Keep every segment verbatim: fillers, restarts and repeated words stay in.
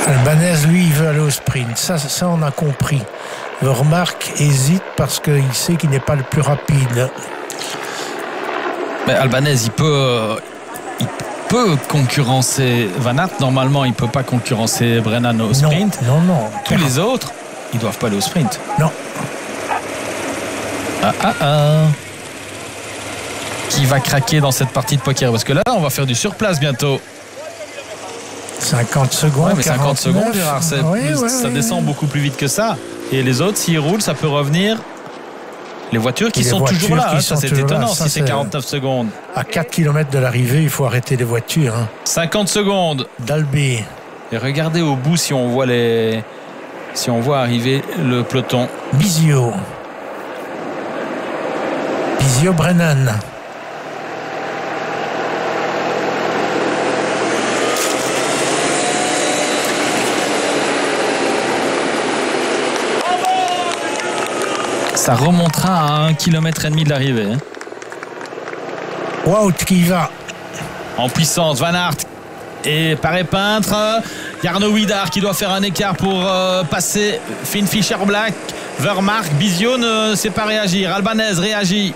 Albanese, lui, il veut aller au sprint. Ça, ça on a compris. Vermaerk hésite parce qu'il sait qu'il n'est pas le plus rapide. Mais Albanese, il peut, il peut concurrencer Van Aert. Normalement, il ne peut pas concurrencer Brennan au sprint. Non, non, non. Tous les autres, ils ne doivent pas aller au sprint. Non. Ah, ah, ah. Qui va craquer dans cette partie de poker? Parce que là, on va faire du surplace bientôt. cinquante secondes. Ouais, mais cinquante quarante-neuf. secondes, Gérard, c'est Oui, plus, oui, ça oui, descend oui. beaucoup plus vite que ça. Et les autres, s'ils roulent, ça peut revenir. Les voitures qui Et les sont voitures toujours là, qui hein, sont ça c'est toujours étonnant là. Ça, si c'est c'est- quarante-neuf secondes. À quatre kilomètres de l'arrivée, il faut arrêter les voitures. Hein. cinquante secondes. Dalby. Et regardez au bout si on voit les, si on voit arriver le peloton. Bisio. Bisio Brennan. Ça remontera à un kilomètre et demi de l'arrivée. Hein. Wout qui y va. En puissance, Van Aert et Paré Peintre. Jarno Widar qui doit faire un écart pour euh, passer Finn Fisher Black. Vermaerk, Bisio ne sait pas réagir. Albanese réagit.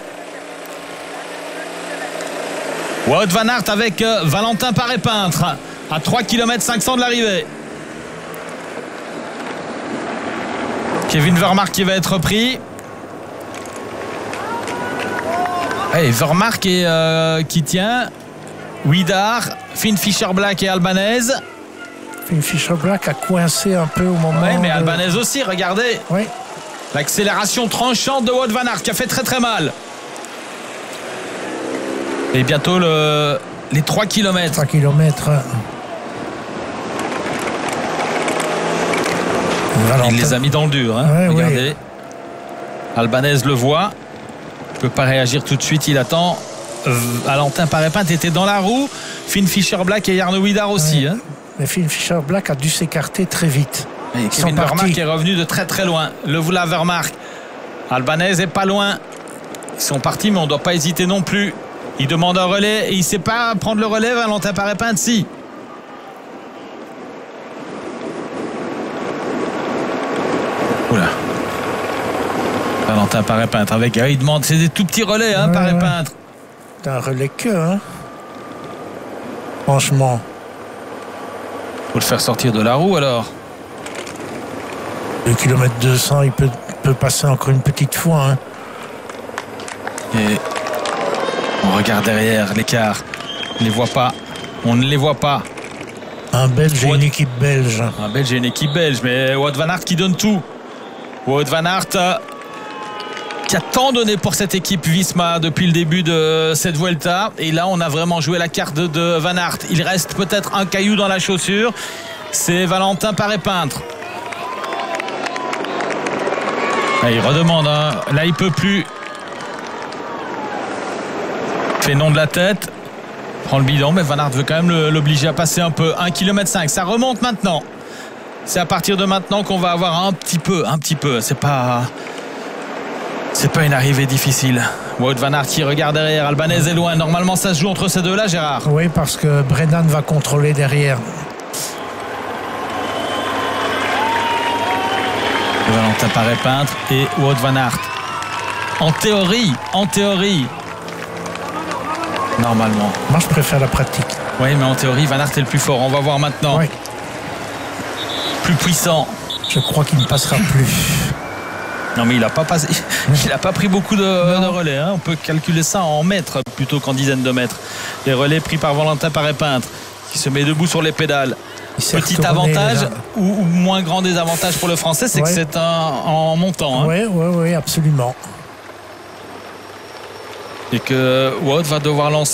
Wout Van Aert avec euh, Valentin Paré Peintre à trois kilomètres cinq cents de l'arrivée. Kevin Vermaerk qui va être pris. Hey, Vermaerk et, euh, qui tient. Widar, Finn Fisher Black et Albanese. Finn Fisher Black a coincé un peu au moment. Oui, mais de... Albanese aussi, regardez. Oui. L'accélération tranchante de Wout Van Aert qui a fait très très mal. Et bientôt le, les trois kilomètres. trois kilomètres. Il les a mis dans le dur. Hein. Ouais, regardez. ouais. Albanese le voit. Il ne peut pas réagir tout de suite, il attend. Valentin Paré Peintre était dans la roue. Finn Fisher Black et Jarno Widar aussi. Ouais. Hein. Mais Finn Fisher Black a dû s'écarter très vite. Et Ils Kevin sont Vermaerk partis. est revenu de très très loin. Le voilà Vermaerk. Albanese est pas loin. Ils sont partis, mais on ne doit pas hésiter non plus. Il demande un relais et il ne sait pas prendre le relais. Valentin Paré Peintre, si. Oula. Valentin Paré Peintre avec. Il demande, c'est des tout petits relais, hein, Ouais, Paré ouais. Peintre. C'est un relais que, hein. Franchement. Faut le faire sortir de la roue alors. deux kilomètres deux cents, il peut, peut passer encore une petite fois. Hein. Et on regarde derrière l'écart. On ne les voit pas. On ne les voit pas. Un Belge et Wout- une équipe belge. Un Belge et une équipe belge, mais Wout Van Aert qui donne tout. Wout Van Aert euh, qui a tant donné pour cette équipe Visma depuis le début de cette Vuelta. Et là, on a vraiment joué la carte de, de Van Aert. Il reste peut-être un caillou dans la chaussure. C'est Valentin Paré Peintre. Ah, il redemande. Hein. Là, il peut plus. Fait non de la tête. Prend le bidon, mais Van Aert veut quand même le- l'obliger à passer un peu. un kilomètre cinq, ça remonte maintenant. C'est à partir de maintenant qu'on va avoir un petit peu, un petit peu. C'est pas, c'est pas une arrivée difficile. Wout Van Aert qui regarde derrière. Albanese est loin. Normalement, ça se joue entre ces deux-là, Gérard. Oui, parce que Brennan va contrôler derrière. Valentin Paré Peintre et Wout Van Aert. En théorie, en théorie. Normalement. Moi, je préfère la pratique. Oui, mais en théorie, Van Aert est le plus fort. On va voir maintenant. Oui. Plus puissant. Je crois qu'il ne passera plus. Non, mais il n'a pas, passé... il a pas pris beaucoup de, de relais. Hein. On peut calculer ça en mètres plutôt qu'en dizaines de mètres. Les relais pris par Valentin Paré Peintre qui se met debout sur les pédales. Il s'est Petit retourné, avantage là. ou, ou moins grand désavantage pour le Français, c'est Ouais. que c'est un, en montant. Hein. Oui, oui, oui, absolument. Et que Wout va devoir lancer